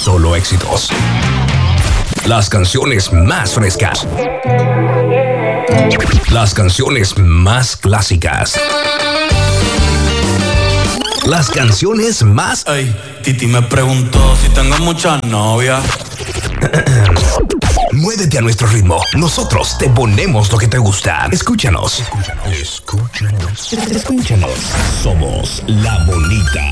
solo éxitos. Las canciones más frescas. Las canciones más clásicas. Las canciones más... Ey, Titi me preguntó si tengo muchas novias. Muévete a nuestro ritmo. Nosotros te ponemos lo que te gusta. Escúchanos. Escúchanos. Somos La Bonita.